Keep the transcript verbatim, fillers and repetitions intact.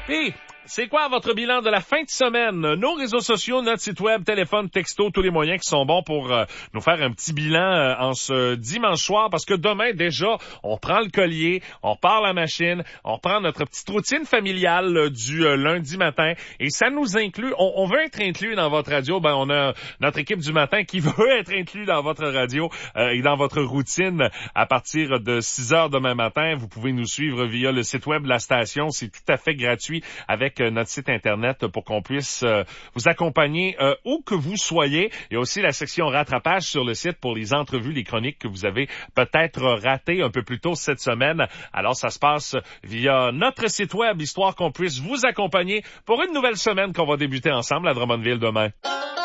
Hey, c'est quoi votre bilan de la fin de semaine? Nos réseaux sociaux, notre site web, téléphone, texto, tous les moyens qui sont bons pour euh, nous faire un petit bilan euh, en ce dimanche soir, parce que demain, déjà, on prend le collier, on part la machine, on prend notre petite routine familiale euh, du euh, lundi matin, et ça nous inclut, on, on veut être inclus dans votre radio, ben on a notre équipe du matin qui veut être inclus dans votre radio euh, et dans votre routine à partir de six heures demain matin. Vous pouvez nous suivre via le site web de la station, c'est tout à fait gratuit avec notre site Internet pour qu'on puisse euh, vous accompagner euh, où que vous soyez. Il y a aussi la section rattrapage sur le site pour les entrevues, les chroniques que vous avez peut-être ratées un peu plus tôt cette semaine. Alors, ça se passe via notre site web, histoire qu'on puisse vous accompagner pour une nouvelle semaine qu'on va débuter ensemble à Drummondville demain.